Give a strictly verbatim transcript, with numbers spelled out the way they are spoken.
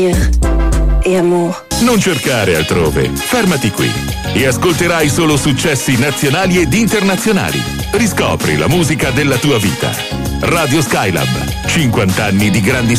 e amore. Non cercare altrove, fermati qui e ascolterai solo successi nazionali ed internazionali. Riscopri la musica della tua vita. Radio Skylab, cinquanta anni di grandi